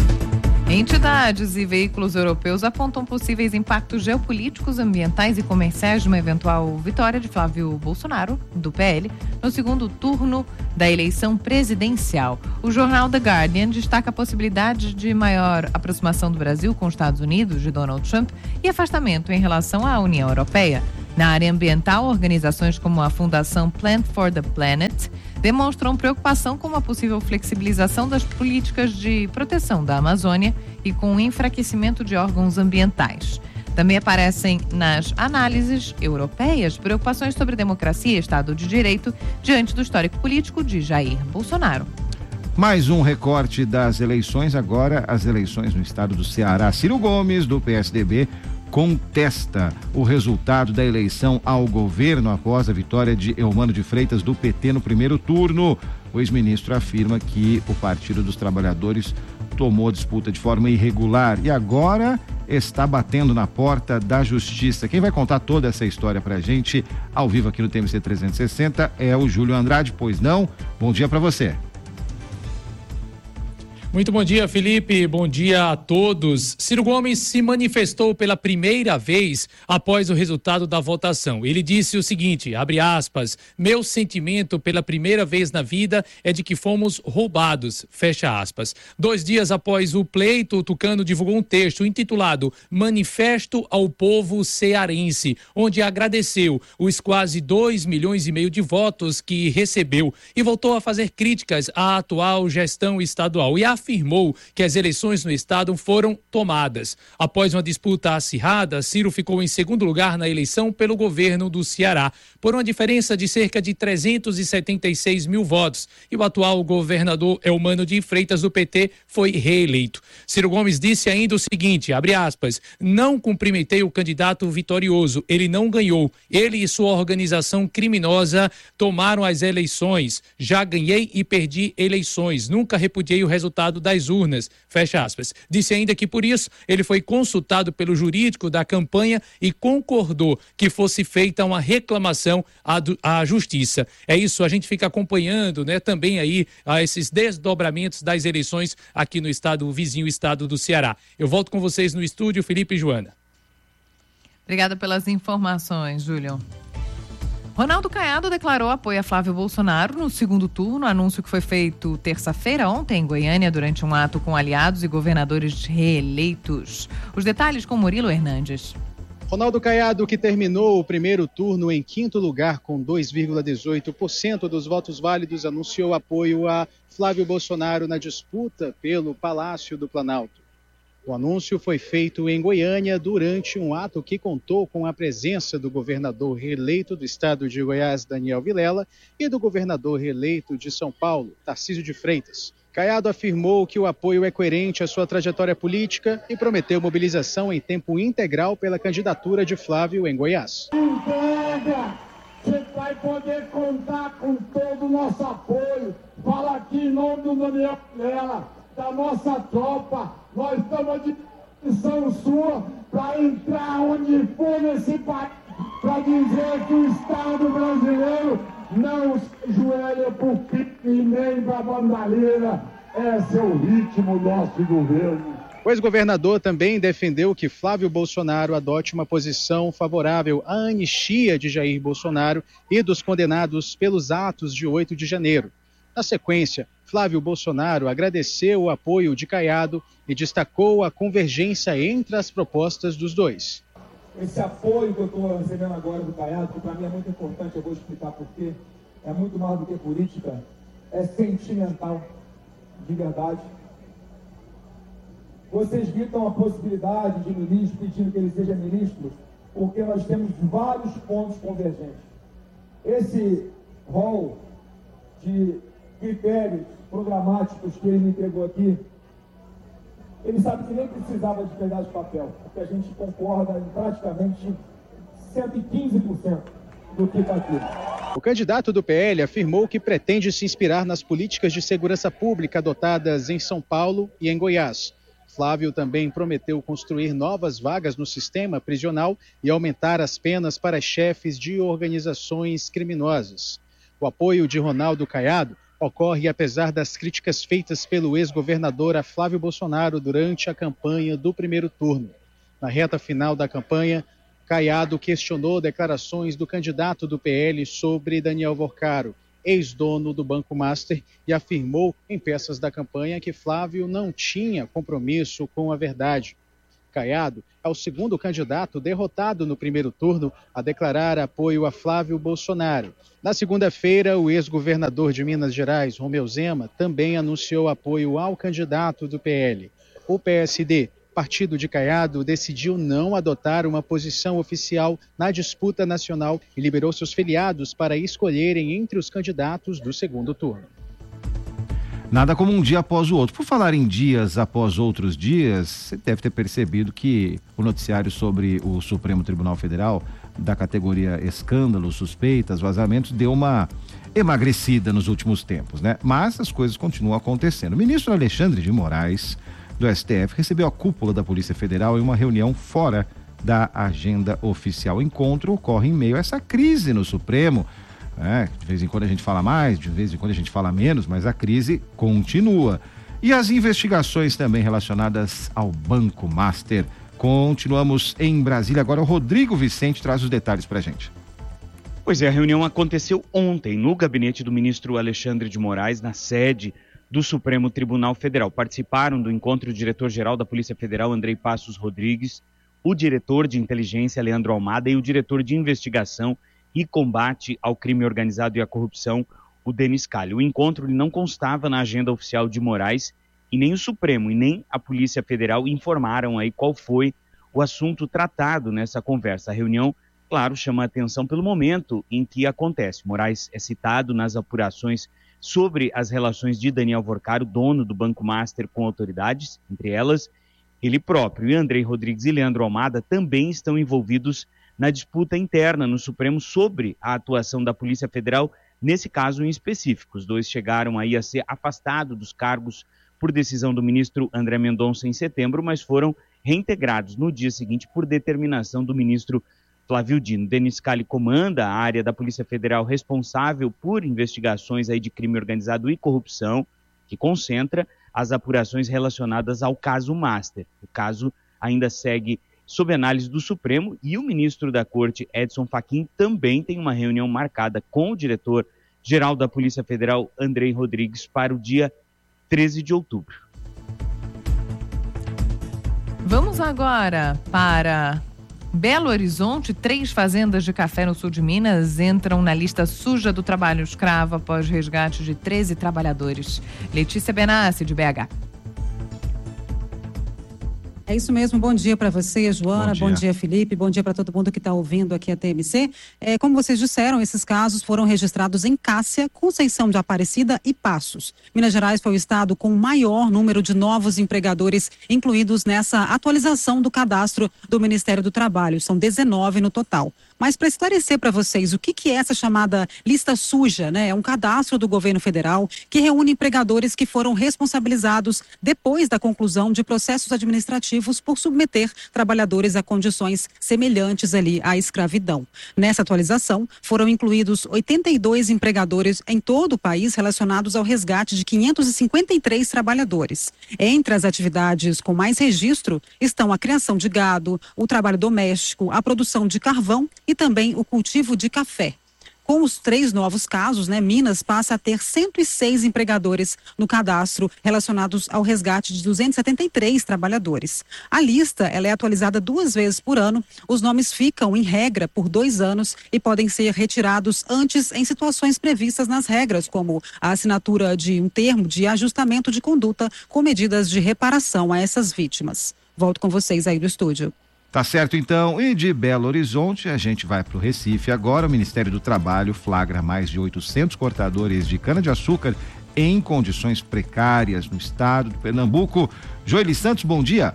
[SPEAKER 4] Entidades e veículos europeus apontam possíveis impactos geopolíticos, ambientais e comerciais de uma eventual vitória de Flávio Bolsonaro, do P L, no segundo turno da eleição presidencial. O jornal The Guardian destaca a possibilidade de maior aproximação do Brasil com os Estados Unidos, de Donald Trump, e afastamento em relação à União Europeia. Na área ambiental, organizações como a Fundação Plant for the Planet demonstram preocupação com uma possível flexibilização das políticas de proteção da Amazônia e com o enfraquecimento de órgãos ambientais. Também aparecem nas análises europeias preocupações sobre democracia e Estado de Direito diante do histórico político de Jair Bolsonaro.
[SPEAKER 6] Mais um recorte das eleições, agora as eleições no estado do Ceará. Ciro Gomes, do P S D B, contesta o resultado da eleição ao governo após a vitória de Eumano de Freitas, do P T, no primeiro turno. O ex-ministro afirma que o Partido dos Trabalhadores tomou a disputa de forma irregular e agora está batendo na porta da justiça. Quem vai contar toda essa história pra gente, ao vivo aqui no T M C trezentos e sessenta, é o Júlio Andrade, pois não? Bom dia para você.
[SPEAKER 18] Muito bom dia, Felipe. Bom dia a todos. Ciro Gomes se manifestou pela primeira vez após o resultado da votação. Ele disse o seguinte, abre aspas, meu sentimento pela primeira vez na vida é de que fomos roubados, fecha aspas. Dois dias após o pleito, o Tucano divulgou um texto intitulado Manifesto ao Povo Cearense, onde agradeceu os quase dois milhões e meio de votos que recebeu e voltou a fazer críticas à atual gestão estadual e a afirmou que as eleições no estado foram tomadas. Após uma disputa acirrada, Ciro ficou em segundo lugar na eleição pelo governo do Ceará, por uma diferença de cerca de trezentos e setenta e seis mil votos. E o atual governador Eumano de Freitas, do P T, foi reeleito. Ciro Gomes disse ainda o seguinte, abre aspas, não cumprimentei o candidato vitorioso, ele não ganhou. Ele e sua organização criminosa tomaram as eleições. Já ganhei e perdi eleições. Nunca repudiei o resultado resultado das urnas, fecha aspas. Disse ainda que por isso ele foi consultado pelo jurídico da campanha e concordou que fosse feita uma reclamação à, à justiça. É isso, a gente fica acompanhando, né, também aí a esses desdobramentos das eleições aqui no estado, o vizinho estado do Ceará. Eu volto com vocês no estúdio, Felipe e Joana.
[SPEAKER 4] Obrigada pelas informações, Júlio. Ronaldo Caiado declarou apoio a Flávio Bolsonaro no segundo turno, anúncio que foi feito terça-feira ontem em Goiânia durante um ato com aliados e governadores reeleitos. Os detalhes com Murilo Hernandes.
[SPEAKER 19] Ronaldo Caiado, que terminou o primeiro turno em quinto lugar com dois vírgula dezoito por cento dos votos válidos, anunciou apoio a Flávio Bolsonaro na disputa pelo Palácio do Planalto. O anúncio foi feito em Goiânia durante um ato que contou com a presença do governador reeleito do estado de Goiás, Daniel Vilela, e do governador reeleito de São Paulo, Tarcísio de Freitas. Caiado afirmou que o apoio é coerente à sua trajetória política e prometeu mobilização em tempo integral pela candidatura de Flávio em Goiás.
[SPEAKER 20] Entrega! Você vai poder contar com todo o nosso apoio. Fala aqui em nome do Daniel Vilela, da nossa tropa. Nós estamos à disposição sua para entrar onde for nesse país, para dizer que o Estado brasileiro não se ajoelha por pique e nem para bandalheira. Esse é o ritmo do nosso governo.
[SPEAKER 19] O ex-governador também defendeu que Flávio Bolsonaro adote uma posição favorável à anistia de Jair Bolsonaro e dos condenados pelos atos de oito de janeiro. Na sequência, Flávio Bolsonaro agradeceu o apoio de Caiado e destacou a convergência entre as propostas dos dois.
[SPEAKER 20] Esse apoio que eu estou recebendo agora do Caiado, que para mim é muito importante, eu vou explicar por quê, é muito mais do que política, é sentimental, de verdade. Vocês gritam a possibilidade de ministro, pedindo que ele seja ministro, porque nós temos vários pontos convergentes. Esse rol de critérios programáticos que ele me entregou aqui, ele sabe que nem precisava de pedaço de papel, porque a gente concorda em praticamente cento e quinze por cento do que está aqui.
[SPEAKER 19] O candidato do P L afirmou que pretende se inspirar nas políticas de segurança pública adotadas em São Paulo e em Goiás. Flávio também prometeu construir novas vagas no sistema prisional e aumentar as penas para chefes de organizações criminosas. O apoio de Ronaldo Caiado ocorre apesar das críticas feitas pelo ex-governador a Flávio Bolsonaro durante a campanha do primeiro turno. Na reta final da campanha, Caiado questionou declarações do candidato do P L sobre Daniel Vorcaro, ex-dono do Banco Master, e afirmou em peças da campanha que Flávio não tinha compromisso com a verdade. Caiado é o segundo candidato derrotado no primeiro turno a declarar apoio a Flávio Bolsonaro. Na segunda-feira, o ex-governador de Minas Gerais, Romeu Zema, também anunciou apoio ao candidato do P L. O P S D, partido de Caiado, decidiu não adotar uma posição oficial na disputa nacional e liberou seus filiados para escolherem entre os candidatos do segundo turno.
[SPEAKER 6] Nada como um dia após o outro. Por falar em dias após outros dias, você deve ter percebido que o noticiário sobre o Supremo Tribunal Federal, da categoria escândalos, suspeitas, vazamentos, deu uma emagrecida nos últimos tempos, né? Mas as coisas continuam acontecendo. O ministro Alexandre de Moraes, do S T F, recebeu a cúpula da Polícia Federal em uma reunião fora da agenda oficial. O encontro ocorre em meio a essa crise no Supremo. É, de vez em quando a gente fala mais, de vez em quando a gente fala menos, mas a crise continua. E as investigações também relacionadas ao Banco Master. Continuamos em Brasília. Agora o Rodrigo Vicente traz os detalhes pra gente.
[SPEAKER 21] Pois é, a reunião aconteceu ontem no gabinete do ministro Alexandre de Moraes, na sede do Supremo Tribunal Federal. Participaram do encontro o diretor-geral da Polícia Federal, Andrei Passos Rodrigues, o diretor de inteligência, Leandro Almada, e o diretor de investigação e combate ao crime organizado e à corrupção, o Denis Calho. O encontro ele não constava na agenda oficial de Moraes e nem o Supremo e nem a Polícia Federal informaram aí qual foi o assunto tratado nessa conversa. A reunião, claro, chama a atenção pelo momento em que acontece. Moraes é citado nas apurações sobre as relações de Daniel Vorcaro, dono do Banco Master, com autoridades, entre elas ele próprio. E Andrei Rodrigues e Leandro Almada também estão envolvidos na disputa interna no Supremo sobre a atuação da Polícia Federal, nesse caso em específico. Os dois chegaram aí a ser afastados dos cargos por decisão do ministro André Mendonça em setembro, mas foram reintegrados no dia seguinte por determinação do ministro Flávio Dino. Denis Scali comanda a área da Polícia Federal responsável por investigações aí de crime organizado e corrupção, que concentra as apurações relacionadas ao caso Master. O caso ainda segue sob análise do Supremo e o ministro da Corte, Edson Fachin, também tem uma reunião marcada com o diretor-geral da Polícia Federal, Andrei Rodrigues, para o dia treze de outubro.
[SPEAKER 4] Vamos agora para Belo Horizonte. Três fazendas de café no sul de Minas entram na lista suja do trabalho escravo após resgate de treze trabalhadores. Letícia Benassi, de B H.
[SPEAKER 1] É isso mesmo, bom dia para você, Joana, bom dia. bom dia, Felipe, bom dia para todo mundo que está ouvindo aqui a T M C. É, como vocês disseram, esses casos foram registrados em Cássia, Conceição de Aparecida e Passos. Minas Gerais foi o estado com o maior número de novos empregadores incluídos nessa atualização do cadastro do Ministério do Trabalho, são dezenove no total. Mas para esclarecer para vocês o que, que é essa chamada lista suja, né? É um cadastro do governo federal que reúne empregadores que foram responsabilizados depois da conclusão de processos administrativos por submeter trabalhadores a condições semelhantes ali à escravidão. Nessa atualização, foram incluídos oitenta e dois empregadores em todo o país relacionados ao resgate de quinhentos e cinquenta e três trabalhadores. Entre as atividades com mais registro estão a criação de gado, o trabalho doméstico, a produção de carvão e também o cultivo de café. Com os três novos casos, né, Minas passa a ter cento e seis empregadores no cadastro relacionados ao resgate de duzentos e setenta e três trabalhadores. A lista ela é atualizada duas vezes por ano. Os nomes ficam, em regra, por dois anos e podem ser retirados antes em situações previstas nas regras, como a assinatura de um termo de ajustamento de conduta com medidas de reparação a essas vítimas. Volto com vocês aí do estúdio.
[SPEAKER 6] Tá certo, então. E de Belo Horizonte, a gente vai para o Recife. Agora, o Ministério do Trabalho flagra mais de oitocentos cortadores de cana-de-açúcar em condições precárias no estado de Pernambuco. Joeli Santos, bom dia.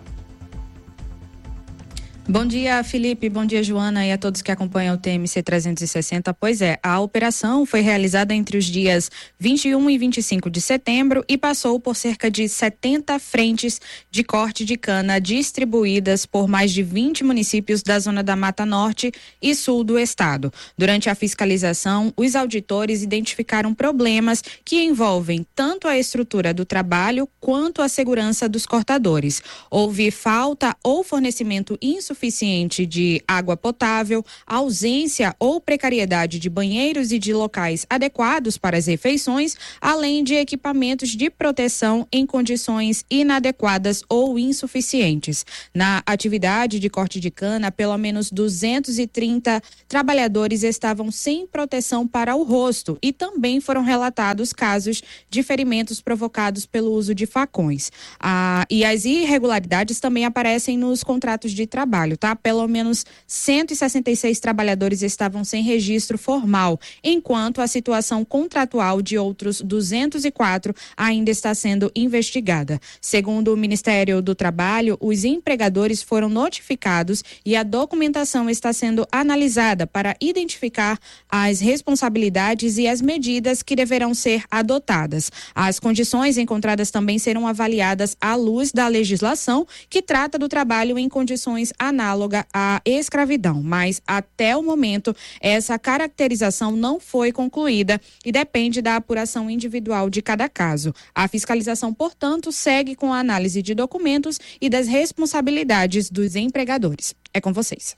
[SPEAKER 22] Bom dia, Felipe. Bom dia, Joana, e a todos que acompanham o T M C trezentos e sessenta. Pois é, a operação foi realizada entre os dias vinte e um e vinte e cinco de setembro e passou por cerca de setenta frentes de corte de cana distribuídas por mais de vinte municípios da zona da Mata Norte e Sul do estado. Durante a fiscalização, os auditores identificaram problemas que envolvem tanto a estrutura do trabalho quanto a segurança dos cortadores. Houve falta ou fornecimento insuficiente suficiente de água potável, ausência ou precariedade de banheiros e de locais adequados para as refeições, além de equipamentos de proteção em condições inadequadas ou insuficientes. Na atividade de corte de cana, pelo menos duzentos e trinta trabalhadores estavam sem proteção para o rosto e também foram relatados casos de ferimentos provocados pelo uso de facões. Ah, e as irregularidades também aparecem nos contratos de trabalho. Tá? Pelo menos cento e sessenta e seis trabalhadores estavam sem registro formal, enquanto a situação contratual de outros duzentos e quatro ainda está sendo investigada. Segundo o Ministério do Trabalho, os empregadores foram notificados e a documentação está sendo analisada para identificar as responsabilidades e as medidas que deverão ser adotadas. As condições encontradas também serão avaliadas à luz da legislação que trata do trabalho em condições análoga à escravidão, mas até o momento essa caracterização não foi concluída e depende da apuração individual de cada caso. A fiscalização, portanto, segue com a análise de documentos e das responsabilidades dos empregadores. É com vocês.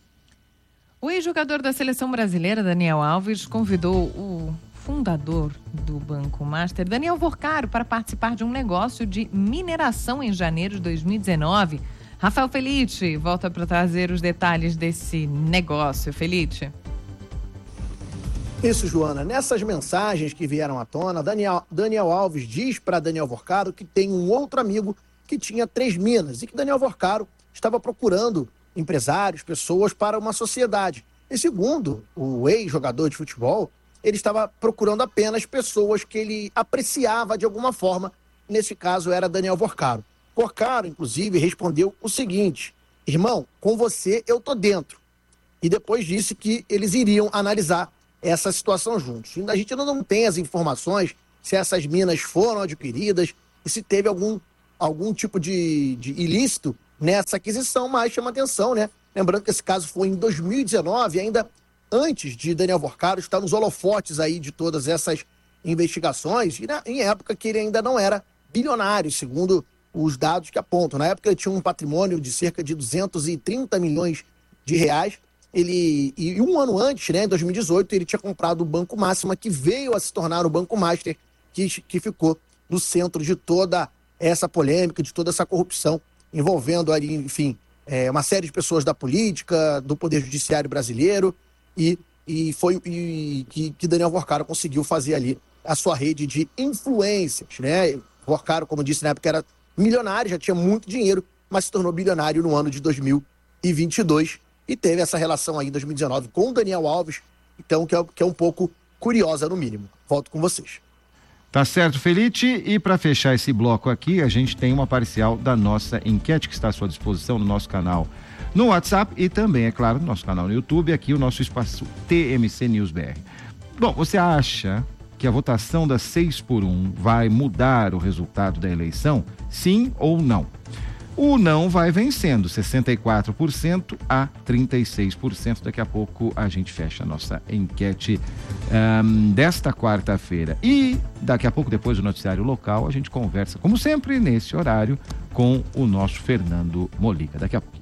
[SPEAKER 4] O ex-jogador da seleção brasileira, Daniel Alves, convidou o fundador do Banco Master, Daniel Vorcaro, para participar de um negócio de mineração em janeiro de dois mil e dezenove. Rafael Felite volta para trazer os detalhes desse negócio. Felite.
[SPEAKER 15] Isso, Joana. Nessas mensagens que vieram à tona, Daniel, Daniel Alves diz para Daniel Vorcaro que tem um outro amigo que tinha três minas e que Daniel Vorcaro estava procurando empresários, pessoas para uma sociedade. E segundo o ex-jogador de futebol, ele estava procurando apenas pessoas que ele apreciava de alguma forma. Nesse caso era Daniel Vorcaro. Vorcaro, inclusive, respondeu o seguinte: irmão, com você eu tô dentro. E depois disse que eles iriam analisar essa situação juntos. A gente ainda não tem as informações se essas minas foram adquiridas, e se teve algum, algum tipo de, de ilícito nessa aquisição, mas chama atenção, né? Lembrando que esse caso foi em dois mil e dezenove, ainda antes de Daniel Vorcaro estar nos holofotes aí de todas essas investigações, e na, em época que ele ainda não era bilionário, segundo os dados que apontam. Na época ele tinha um patrimônio de cerca de duzentos e trinta milhões de reais. Ele, e um ano antes, né, em dois mil e dezoito, ele tinha comprado o Banco Máxima, que veio a se tornar o Banco Master, que, que ficou no centro de toda essa polêmica, de toda essa corrupção, envolvendo ali, enfim, é, uma série de pessoas da política, do Poder Judiciário brasileiro, e, e foi e, que, que Daniel Vorcaro conseguiu fazer ali a sua rede de influências, né? Vorcaro, como disse na época, era milionário, já tinha muito dinheiro, mas se tornou bilionário no ano de dois mil e vinte e dois e teve essa relação aí em dois mil e dezenove com o Daniel Alves, então que é, que é um pouco curiosa no mínimo. Volto com vocês.
[SPEAKER 6] Tá certo, Felite. E para fechar esse bloco aqui, a gente tem uma parcial da nossa enquete que está à sua disposição no nosso canal no WhatsApp e também, é claro, no nosso canal no YouTube, aqui o nosso espaço T M C News B R. Bom, você acha que a votação das seis por um vai mudar o resultado da eleição? Sim ou não? O não vai vencendo, sessenta e quatro por cento a trinta e seis por cento. Daqui a pouco a gente fecha a nossa enquete um, desta quarta-feira. E daqui a pouco, depois do noticiário local, a gente conversa, como sempre, nesse horário, com o nosso Fernando Molica. Daqui a pouco.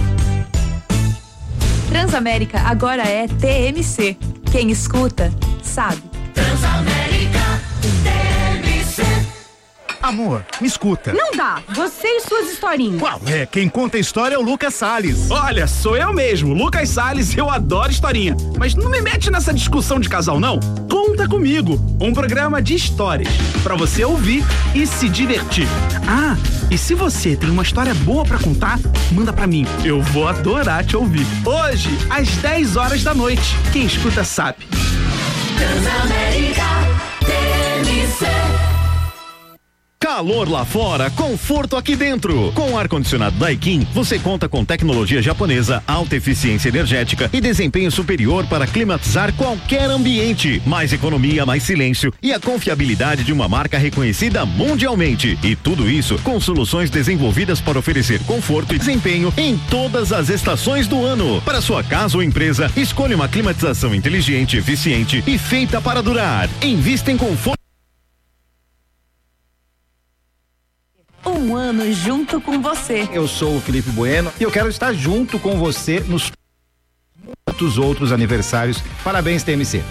[SPEAKER 7] Transamérica agora é T M C. Quem escuta, sabe.
[SPEAKER 3] Transamérica T M C.
[SPEAKER 8] Amor, me escuta.
[SPEAKER 9] Não dá, você e suas historinhas.
[SPEAKER 8] Qual é? Quem conta a história é o Lucas Salles.
[SPEAKER 23] Olha, sou eu mesmo, Lucas Salles, eu adoro historinha. Mas não me mete nessa discussão de casal, não. Conta comigo, um programa de histórias, pra você ouvir e se divertir. Ah, e se você tem uma história boa pra contar, manda pra mim, eu vou adorar te ouvir. Hoje, às dez horas da noite, quem escuta sabe.
[SPEAKER 3] Transamérica T M C.
[SPEAKER 8] Calor lá fora, conforto aqui dentro. Com o ar-condicionado Daikin, você conta com tecnologia japonesa, alta eficiência energética e desempenho superior para climatizar qualquer ambiente. Mais economia, mais silêncio e a confiabilidade de uma marca reconhecida mundialmente. E tudo isso com soluções desenvolvidas para oferecer conforto e desempenho em todas as estações do ano. Para sua casa ou empresa, escolha uma climatização inteligente, eficiente e feita para durar. Invista em conforto.
[SPEAKER 7] Um ano junto com você.
[SPEAKER 6] Eu sou o Felipe Bueno e eu quero estar junto com você nos muitos outros aniversários. Parabéns, T M C.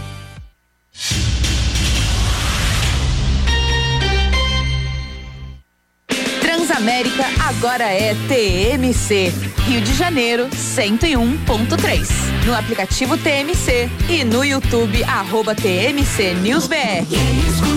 [SPEAKER 7] Transamérica agora é T M C. Rio de Janeiro, cento e um ponto três. No aplicativo T M C e no YouTube, arroba T M C News B R.